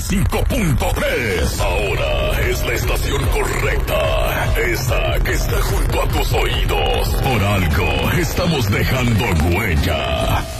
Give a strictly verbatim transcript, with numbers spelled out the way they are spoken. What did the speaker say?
cinco punto tres. Ahora es la estación correcta. Esa que está junto a tus oídos. Por algo estamos dejando huella.